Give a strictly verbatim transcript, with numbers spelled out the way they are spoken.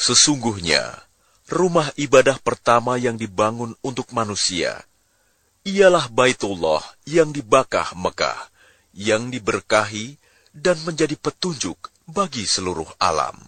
Sesungguhnya, rumah ibadah pertama yang dibangun untuk manusia ialah Baitullah yang di Bakkah Mekah, yang diberkahi dan menjadi petunjuk bagi seluruh alam.